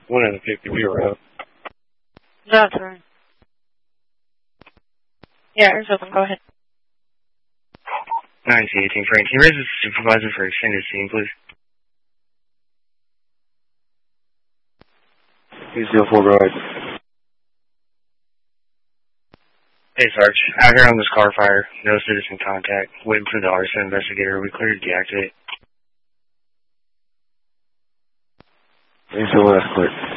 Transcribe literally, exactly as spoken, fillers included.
One in the fifty bureau. That's right. Yeah, it's open. Go ahead. nine C eighteen Frank. Can you raise the supervisor for extended scene, please? He's still full garage. Hey, Sarge. Out here on this car fire. No citizen contact. Waiting for the arson investigator. We cleared to deactivate. He's still last clear.